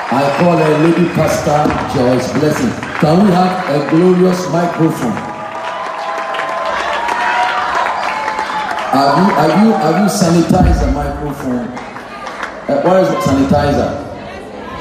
I call her Lady Pastor Joyce Blessing. Can we have a glorious microphone? Have you sanitized the microphone? Where is the sanitizer?